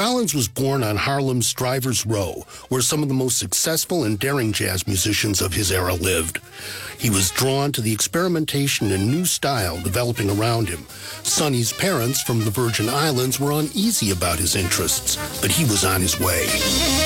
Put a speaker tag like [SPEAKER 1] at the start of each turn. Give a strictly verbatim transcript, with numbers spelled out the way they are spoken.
[SPEAKER 1] Collins was born on Harlem's Strivers Row, where some of the most successful and daring jazz musicians of his era lived. He was drawn to the experimentation and new style developing around him. Sonny's parents from the Virgin Islands were uneasy about his interests, but he was on his way.